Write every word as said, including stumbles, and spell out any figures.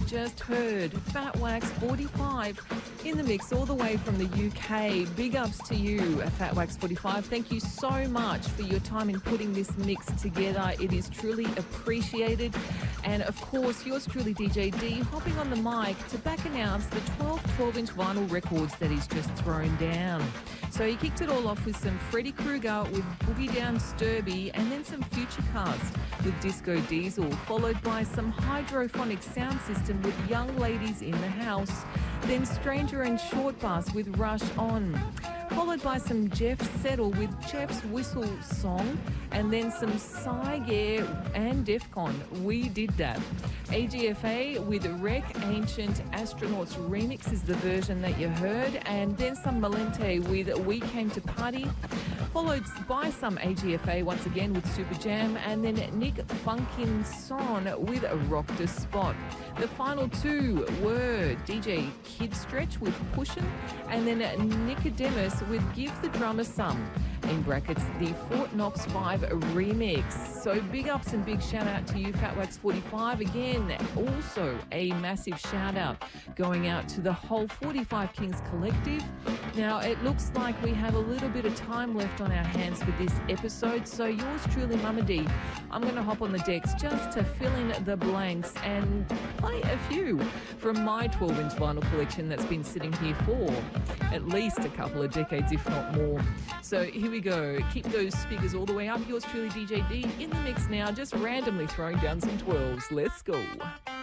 just heard Fat Wax forty-five in the mix all the way from the U K. Big ups to you, Fat Wax forty-five. Thank you so much for your time in putting this mix together. It is truly appreciated. And of course, yours truly, D J D, hopping on the mic to back announce the twelve twelve-inch vinyl records that he's just thrown down. So he kicked it all off with some Freddy Krueger with Boogie Down Sturby, and then some Future Cast with Disco Diesel, followed by some Hydrophonic Sound System with Young Ladies in the House, then Stranger and Short Bus with Rush On, followed by some Jeff Settle with Jeff's Whistle Song, and then some Cyger and Defcon, We Did That. A G F A with Wreck Ancient Astronauts Remix is the version that you heard, and then some Malente with We Came to Party, followed by some A G F A once again with Super Jam, and then Nick Funkinson with Rock the Spot. The final two were D J Kid Stretch with Pushin', and then Nicodemus with Give the Drummer Some, in brackets the Fort Knox five remix. So big ups and big shout out to you, Fat Wax forty-five. Again, also a massive shout out going out to the whole forty-five Kings collective. Now, it looks like we have a little bit of time left on our hands for this episode, so yours truly, Mama D, I'm going to hop on the decks just to fill in the blanks and play a few from my twelve-inch vinyl collection that's been sitting here for at least a couple of decades, if not more. So here we go. Keep those speakers all the way up. Yours truly, D J D, in the mix now, just randomly throwing down some twelves. Let's go.